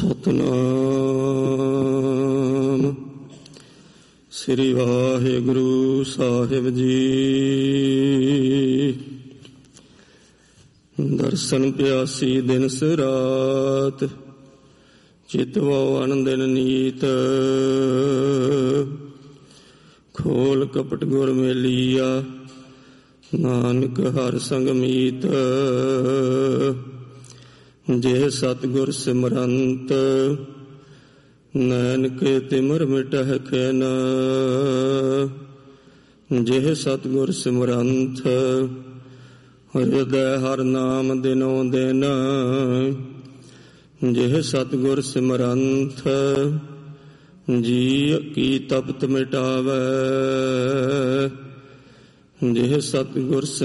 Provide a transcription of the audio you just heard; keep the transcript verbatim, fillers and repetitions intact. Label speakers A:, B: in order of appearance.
A: ਸਤਨਾਮ ਸ੍ਰੀ ਵਾਹਿਗੁਰੂ ਸਾਹਿਬ ਜੀ। ਦਰਸ਼ਨ ਪਿਆਸੀ ਦਿਨਸ ਰਾਤ, ਚਿਤਵੋ ਅਨੰਦਿਨ ਨੀਤ। ਖੋਲ ਕਪਟ ਗੁਰ ਮੇਲੀਆ, ਨਾਨਕ ਹਰ ਸੰਗ ਮੀਤ। ਜੇ ਸਤਿਗੁਰ ਸਿਮਰੰਤ, ਨੈਣ ਕੇ ਤਿਮਰ ਮਿਟਹਿ ਖੈਨ। ਜੇ ਸਤਿਗੁਰ ਸਿਮਰੰਤ, ਹਿਰਦੈ ਹਰ ਨਾਮ ਦਿਨੋ ਦਿਨ। ਜੇ ਸਤਿਗੁਰ ਸਿਮਰੰਤ, ਜੀ ਕੀ ਤਪਤ ਮਿਟਾਵੈ। ਜੇ ਸਤਿਗੁਰ